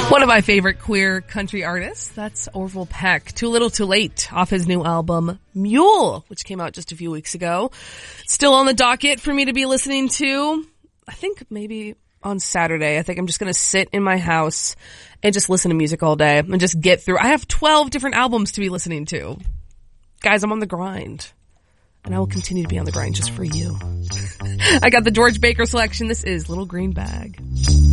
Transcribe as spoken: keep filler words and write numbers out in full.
One of my favorite queer country artists, that's Orville Peck. Too Little Too Late off his new album, Mule, which came out just a few weeks ago. Still on the docket for me to be listening to. I think maybe on Saturday. I think I'm just going to sit in my house and just listen to music all day and just get through. I have twelve different albums to be listening to. Guys, I'm on the grind. And I will continue to be on the grind just for you. I got the George Baker selection. This is Little Green Bag.